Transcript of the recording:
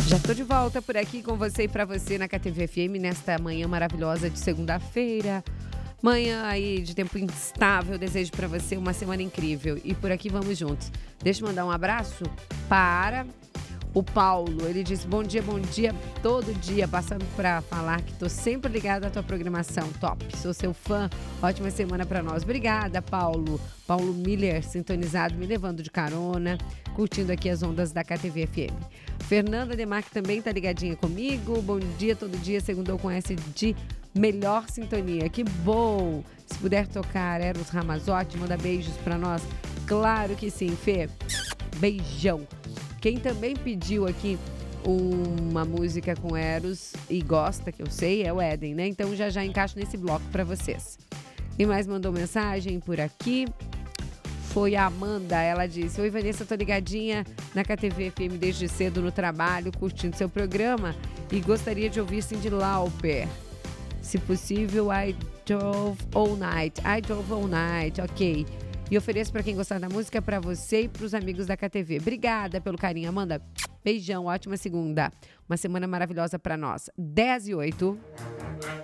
Já estou de volta por aqui com você e para você na KTV FM nesta manhã maravilhosa de segunda-feira. Manhã aí de tempo instável, desejo para você uma semana incrível e por aqui vamos juntos. Deixa eu mandar um abraço para o Paulo. Ele disse: bom dia, todo dia, passando para falar que estou sempre ligado à tua programação, top, sou seu fã, ótima semana para nós. Obrigada, Paulo. Paulo Miller, sintonizado, me levando de carona, curtindo aqui as ondas da KTV FM. Fernanda Demarque também está ligadinha comigo. Bom dia, todo dia, segundou com S de melhor sintonia. Que bom! Se puder tocar Eros Ramazzotti, manda beijos para nós. Claro que sim, Fê. Beijão. Quem também pediu aqui uma música com Eros e gosta, que eu sei, é o Éden, né? Então já encaixo nesse bloco para vocês. Quem mais mandou mensagem por aqui foi a Amanda. Ela disse: oi, Vanessa, tô ligadinha na KTV FM desde cedo no trabalho, curtindo seu programa e gostaria de ouvir Cyndi Lauper. Se possível, I Drove All Night, ok. E ofereço para quem gostar da música para você e para os amigos da KTV. Obrigada pelo carinho, Amanda. Beijão, ótima segunda. Uma semana maravilhosa para nós. 10:08.